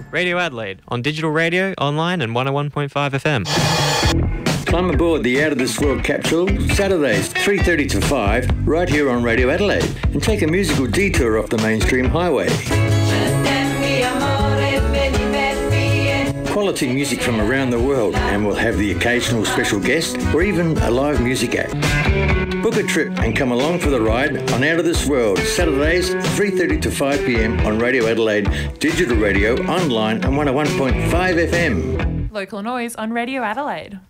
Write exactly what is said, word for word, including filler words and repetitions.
Radio Adelaide, on digital radio, online and one oh one point five F M. Climb aboard the Out of This World capsule, Saturdays three thirty to five, right here on Radio Adelaide, and take a musical detour off the mainstream highway. Quality music from around the world, and we'll have the occasional special guest or even a live music act. Book a trip and come along for the ride on Out of This World, Saturdays three thirty to five p m on Radio Adelaide, digital radio, online and one oh one point five F M. Local noise on Radio Adelaide.